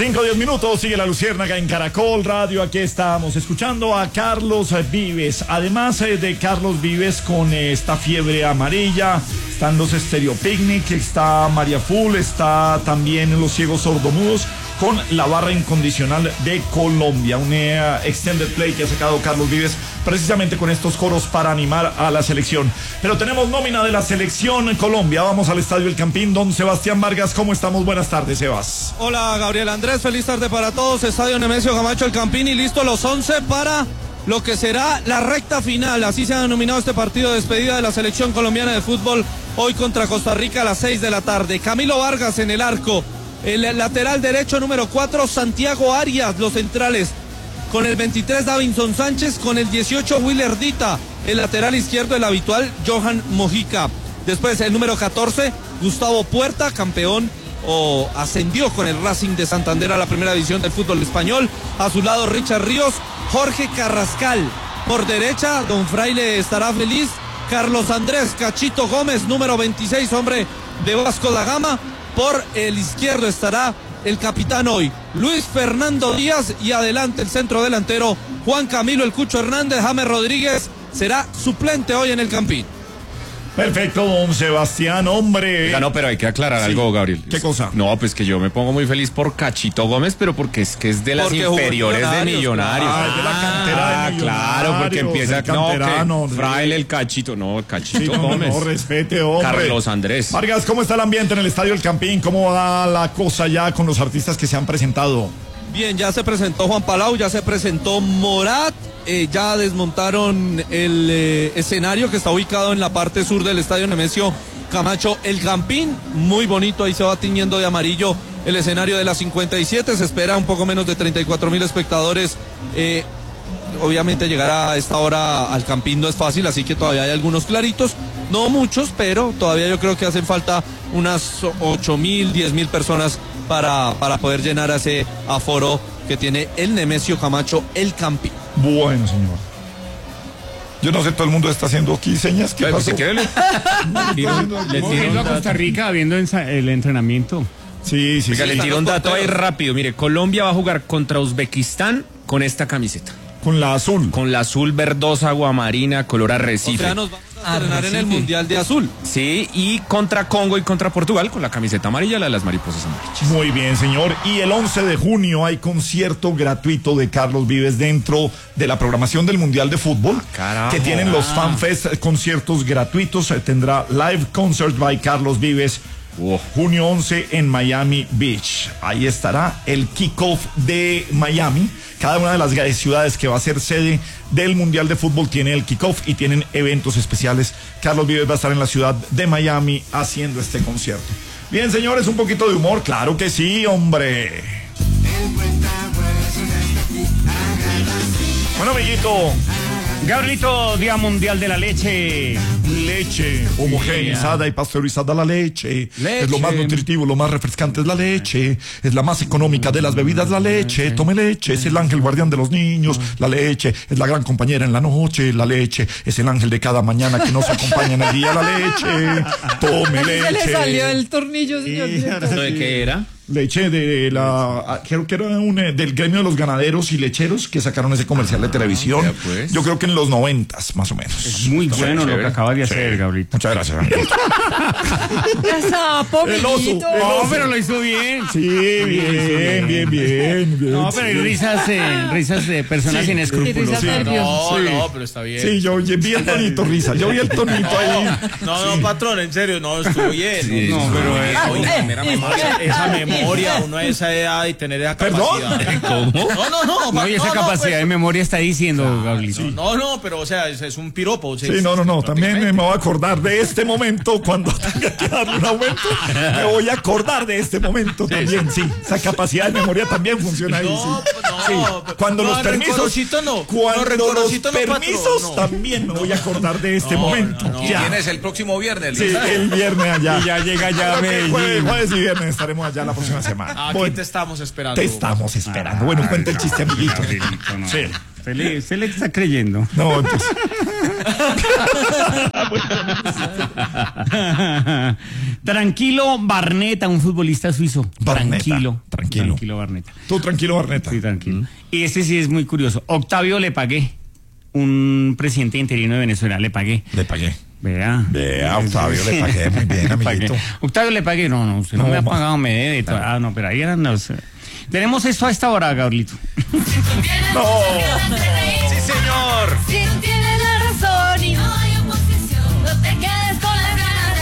5:10 minutos, sigue la Luciérnaga en Caracol Radio. Aquí estamos escuchando a Carlos Vives. Además de Carlos Vives con esta fiebre amarilla, están los Stereo Picnic, está María Full, está también los Ciegos Sordomudos con la barra incondicional de Colombia, un extended play que ha sacado Carlos Vives precisamente con estos coros para animar a la selección. Pero tenemos nómina de la selección Colombia. Vamos al Estadio El Campín. Don Sebastián Vargas, ¿cómo estamos? Buenas tardes, Sebas. Hola, Gabriel Andrés, feliz tarde para todos. Estadio Nemesio Camacho El Campín y listo los 11 para lo que será la recta final. Así se ha denominado este partido de despedida de la selección colombiana de fútbol hoy contra Costa Rica a las 6 de la tarde. Camilo Vargas en el arco. El lateral derecho número 4, Santiago Arias, los centrales. Con el 23, Davinson Sánchez. Con el 18, Willer Dita. El lateral izquierdo, el habitual, Johan Mojica. Después, el número 14, Gustavo Puerta, campeón o ascendió con el Racing de Santander a la primera división del fútbol español. A su lado, Richard Ríos. Jorge Carrascal. Por derecha, Don Fraile estará feliz. Carlos Andrés Cachito Gómez, número 26, hombre de Vasco da Gama. Por el izquierdo estará el capitán hoy, Luis Fernando Díaz, y adelante el centro delantero, Juan Camilo El Cucho Hernández. James Rodríguez será suplente hoy en el Campín. Perfecto, don Sebastián, hombre. Oiga, no, pero hay que aclarar algo, Gabriel. ¿Qué cosa? No, pues que yo me pongo muy feliz por Cachito Gómez, pero porque es de las inferiores de Millonarios. Ah, de la cantera de Millonarios. Claro, porque empieza canterano, que Fraile el Cachito, Cachito Gómez. No, respete, hombre. Carlos Andrés. Vargas, ¿cómo está el ambiente en el Estadio El Campín? ¿Cómo va la cosa ya con los artistas que se han presentado? Bien, ya se presentó Juan Palau, ya se presentó Morat. Ya desmontaron el escenario que está ubicado en la parte sur del Estadio Nemesio Camacho El Campín. Muy bonito, ahí se va tiñendo de amarillo el escenario de la 57. Se espera un poco menos de 34.000 espectadores. Obviamente llegar a esta hora al Campín no es fácil, así que todavía hay algunos claritos. No muchos, pero todavía yo creo que hacen falta unas 8.000, 10.000 personas para poder llenar ese aforo que tiene el Nemesio Camacho El Campín. Bueno, señor. Yo no sé, todo el mundo está haciendo aquí señas. ¿Qué pasó? Le tiró a Costa Rica viendo el entrenamiento. Sí. Oiga, le tiro un dato ahí rápido. Mire, Colombia va a jugar contra Uzbekistán con esta camiseta. Con la azul. Con la azul verdosa, aguamarina, color arrecife. O sea, nos vamos a estrenar en el Mundial de Azul. Sí, y contra Congo y contra Portugal con la camiseta amarilla, la de las mariposas amarillas. Muy bien, señor. Y el 11 de junio hay concierto gratuito de Carlos Vives dentro de la programación del Mundial de Fútbol. Carajo. Que tienen los FanFest, conciertos gratuitos. Tendrá Live Concert by Carlos Vives. Junio 11 en Miami Beach. Ahí estará el kickoff de Miami. Cada una de las ciudades que va a ser sede del Mundial de Fútbol tiene el kickoff y tienen eventos especiales. Carlos Vives va a estar en la ciudad de Miami haciendo este concierto. Bien, señores, un poquito de humor. Claro que sí, hombre. Bueno, amiguito. Gabrielito, Día Mundial de la Leche. Leche homogeneizada y pasteurizada, la leche. Es lo más nutritivo, lo más refrescante es la leche. Es la más económica de las bebidas, la leche. Tome leche, es el ángel guardián de los niños. La leche es la gran compañera en la noche. La leche es el ángel de cada mañana que nos acompaña en el día. La leche, tome leche. Se le salió el tornillo, señor. ¿De qué era? Leche de la, creo que era del gremio de los ganaderos y lecheros que sacaron ese comercial de televisión. Pues. Yo creo que en los 90s, más o menos. Es muy bueno lo que acaba de hacer, Gabrielito. Muchas gracias. El oso. No, pero lo hizo bien. Sí, bien. No, pero hay risas de personas sin escrúpulos. No, pero está bien. Sí, yo vi el tonito risa. Yo vi el tonito ahí. No, patrón, en serio, no, estuvo bien. Sí, no, pero esa memoria, uno a esa edad y tener esa capacidad. ¿Cómo? No, y esa capacidad de memoria está diciendo, Gabrielito. No, pero o sea, es un piropo. Sí, no. También me voy a acordar de este momento cuando tenga que darle un aumento. Me voy a acordar de este momento también, sí. Esa capacidad de memoria también funciona ahí, sí. Cuando los permisos, también me voy a acordar de este momento. Ya. ¿Tienes el próximo viernes? Sí, el viernes allá. Y ya llega ya a Medellín. Jueves y viernes estaremos allá la próxima semana. Aquí te estamos esperando. Te estamos esperando. Bueno, cuenta el chiste, amiguito. No. Sí. Se le está creyendo. No, entonces. Tranquilo Barneta, un futbolista suizo. Barneta. Tranquilo. tranquilo. Tranquilo, Barneta. Tú tranquilo, Barneta. Sí, tranquilo. Y este sí es muy curioso. Octavio le pagué. Un presidente interino de Venezuela, le pagué. Le pagué. Vea, Octavio, le pagué muy bien, amiguito. Octavio le pagué, no, usted no me ha pagado, me debe. Ah, no, pero ahí eran los... Tenemos esto a esta hora, Gabrielito. No. Sí, señor. Si tienes la razón y no hay oposición, no te quedes con las ganas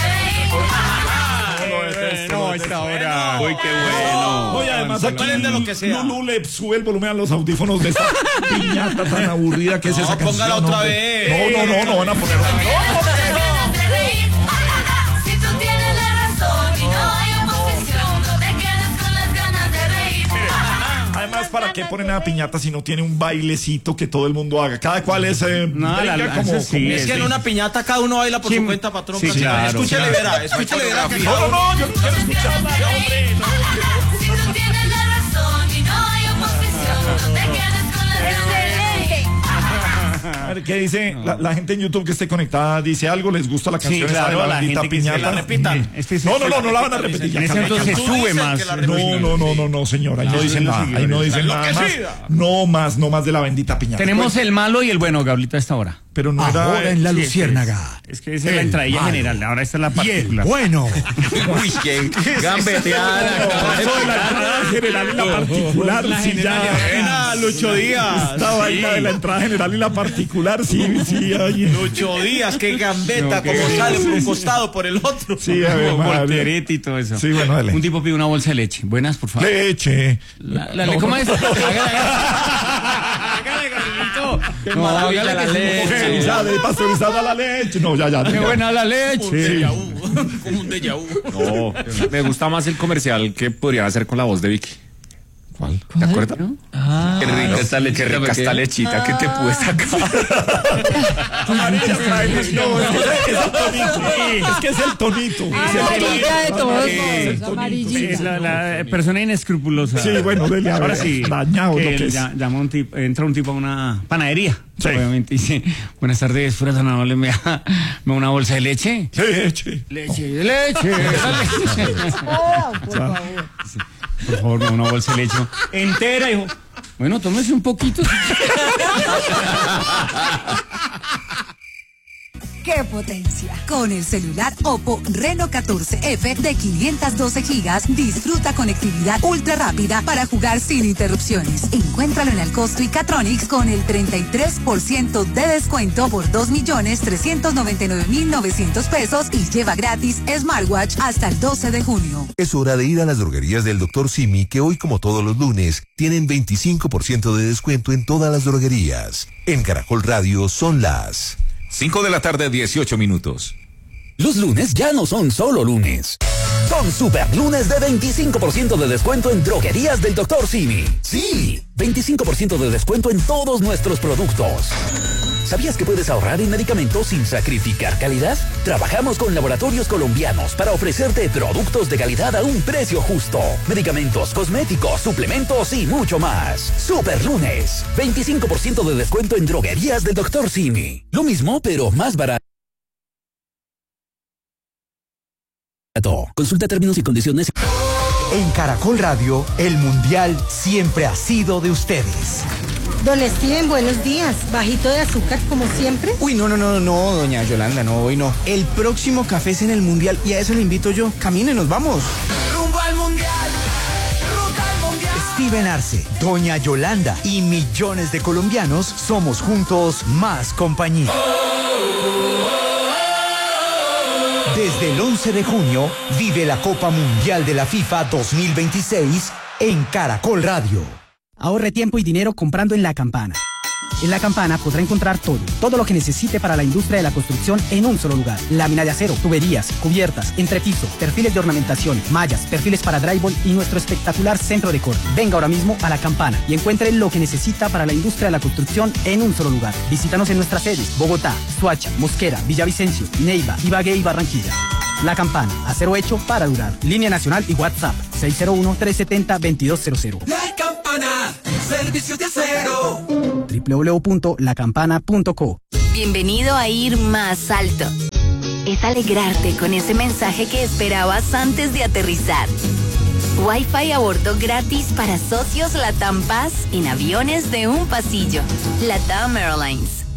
de reír. No, a esta hora. Uy, qué bueno. Oye, además aquí de lo que sea. Lulú le sube el volumen a los audífonos de esta piñata tan aburrida que es esa canción. Póngala otra vez. No, van a poner otra vez. Ganas de reír. Si tú tienes la razón y no hay oposición, no te quedes con las ganas de reír. Además, ¿para qué ponen a piñata si no tiene un bailecito que todo el mundo haga? Cada cual es brinca como... Es que en una piñata cada uno baila por su cuenta, patrón. Sí, claro. Escúchale, verá. Escúchale, verá. No, yo quiero escucharla, hombre. Si tú tienes la razón y no hay oposición, no te quedes con las ganas de reír. A ver, ¿qué dice? La gente en YouTube que esté conectada dice algo, ¿les gusta la canción? Sí, claro, esa de la bendita gente que se piñata? la repitan. No la van a repetir. En ese entonces Tú sube dices más. que la No, señor, ahí no dicen nada. Ahí no dicen nada más. No más de la bendita piñata. Tenemos el malo y el bueno, Gabrielito, a esta hora. Pero no era... Ahora en la Luciérnaga. Es que esa es la entradilla general, ahora esta es la particular. Bueno. Uy, qué gambeteada. Eso de la entrada general y la particular, sí, ya. Buena, Lucho Díaz. Esta vaina de la entrada general y la particular, sí, oye. Lucho Díaz, qué gambeta, como sale por un costado, por el otro. Sí, a ver, madre. Voltereta y todo eso. Sí, bueno, dale. Un tipo pide una bolsa de leche. Buenas, por favor. Leche. ¿Cómo es? Hágale, Gabrielito. No, hágale la leche. Pasteurizada la leche. No, ya. Qué buena la leche. Sí. Como un déjà vu. No, me gusta más el comercial que podrían hacer con la voz de Vicky. ¿Cuál? ¿Te acuerdas? Qué rica esta leche, qué rica esta lechita que te pude sacar. Amarilla, no, es que es el tonito. Amarilla de todos Es modos, amarillita. La persona inescrupulosa. Sí, bueno, dele ahora sí. dañado lo que es. Llama entra un tipo a una panadería. Sí. Obviamente dice, buenas tardes, fuera tan amable, me da una bolsa de leche. Leche. Leche. Por favor. Por favor, me da una bolsa de leche entera, hijo. Bueno, tómese un poquito. ¡Qué potencia! Con el celular Oppo Reno 14F de 512 GB, disfruta conectividad ultra rápida para jugar sin interrupciones. Encuéntralo en Alcosto y Catronics con el 33% de descuento por 2.399.900 pesos y lleva gratis smartwatch hasta el 12 de junio. Es hora de ir a las droguerías del Dr. Simi, que hoy, como todos los lunes, tienen 25% de descuento en todas las droguerías. En Caracol Radio son las 5 de la tarde, 18 minutos. Los lunes ya no son solo lunes. Son super lunes de 25% de descuento en droguerías del Dr. Simi. Sí, 25% de descuento en todos nuestros productos. ¿Sabías que puedes ahorrar en medicamentos sin sacrificar calidad? Trabajamos con laboratorios colombianos para ofrecerte productos de calidad a un precio justo. Medicamentos, cosméticos, suplementos y mucho más. Super lunes, 25% de descuento en droguerías del Dr. Simi. Lo mismo, pero más barato. Consulta términos y condiciones. En Caracol Radio, el Mundial siempre ha sido de ustedes. Don Steven, buenos días. ¿Bajito de azúcar como siempre? Uy, no, doña Yolanda, no, hoy no. El próximo café es en el Mundial y a eso le invito yo. Camine, nos vamos. Rumbo al Mundial. Ruta al Mundial. Steven Arce, doña Yolanda y millones de colombianos somos juntos más compañía. Desde el 11 de junio, vive la Copa Mundial de la FIFA 2026 en Caracol Radio. Ahorre tiempo y dinero comprando en La Campana. En La Campana podrá encontrar todo lo que necesite para la industria de la construcción en un solo lugar. Lámina de acero, tuberías, cubiertas, entrepiso, perfiles de ornamentación, mallas, perfiles para drywall y nuestro espectacular centro de corte. Venga ahora mismo a La Campana y encuentre lo que necesita para la industria de la construcción en un solo lugar. Visítanos en nuestras sedes: Bogotá, Soacha, Mosquera, Villavicencio, Neiva, Ibagué y Barranquilla. La Campana, acero hecho para durar. Línea nacional y WhatsApp 601-370-2200. La Campana, servicios de acero. www.lacampana.co. Bienvenido a Ir Más Alto. Es alegrarte con ese mensaje que esperabas antes de aterrizar. Wi-Fi a bordo gratis para socios LATAM Paz en aviones de un pasillo. LATAM Airlines.